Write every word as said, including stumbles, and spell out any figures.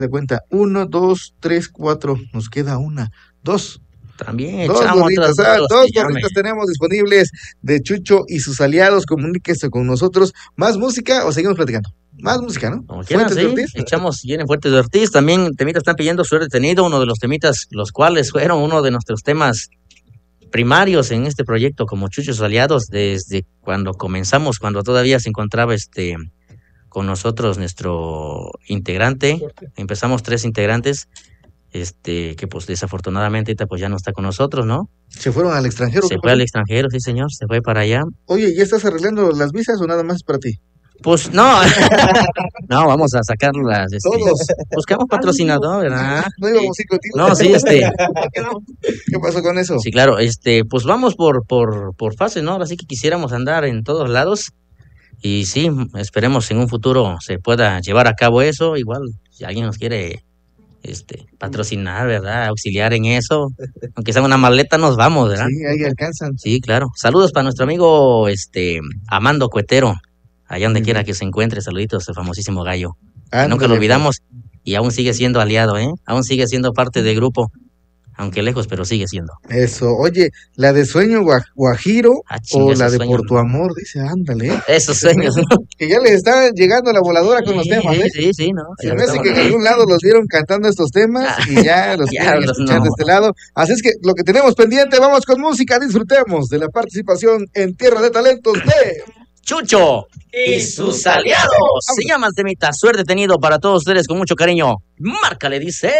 de cuenta, uno, dos, tres, cuatro, nos queda una, dos. También dos echamos gorritas, otras ah, dos, dos que llame. gorritas tenemos disponibles de Chucho y sus aliados. Comuníquese con nosotros. ¿Más música o seguimos platicando? Más música, ¿no? Como quieran, Fuentes de sí, Ortiz. echamos bien en Fuertes de Ortiz. También temitas están pidiendo Suerte Tenido, uno de los temitas, los cuales fueron uno de nuestros temas primarios en este proyecto como Chuchos Aliados desde cuando comenzamos, cuando todavía se encontraba este con nosotros nuestro integrante. Empezamos tres integrantes, este que pues desafortunadamente ahorita pues ya no está con nosotros, ¿no? ¿Se fueron al extranjero? Se fue al extranjero, sí señor, se fue para allá. Oye, ¿ya estás arreglando las visas o nada más es para ti? Pues no, no, vamos a sacarlas. Este, Todos. buscamos patrocinador, ¿verdad? No íbamos a ir contigo. No, sí, este. ¿Qué pasó con eso? Sí, claro, este, pues vamos por, por, por fases, ¿no? Así que quisiéramos andar en todos lados. Y sí, esperemos en un futuro se pueda llevar a cabo eso. Igual, si alguien nos quiere este patrocinar, ¿verdad? Auxiliar en eso. Aunque sea una maleta, nos vamos, ¿verdad? Sí, ahí alcanzan. Sí, claro. Saludos para nuestro amigo este Amando Cuetero, allá donde Ujú. quiera que se encuentre. Saluditos, el famosísimo gallo. Que Ándale, nunca lo pues. olvidamos y aún sigue siendo aliado, ¿eh? Aún sigue siendo parte del grupo. Aunque lejos, pero sigue siendo. Eso, oye, la de Sueño Gua- Guajiro Ah, chinga, o ese la de sueño, Por tu no. amor, dice, ándale. Esos sueños, ¿no? Que ya les está llegando la voladora con los temas, ¿eh? Sí, sí, sí, ¿no? Se Ya me hace estamos- que en algún lado los vieron cantando estos temas Ah, y ya los ya quieren los escuchar no. de este lado. Así es que lo que tenemos pendiente, vamos con música, disfrutemos de la participación en Tierra de Talentos de Chucho y sus aliados. Se llama el temita Suerte Tenido para todos ustedes con mucho cariño. Márcale, dice.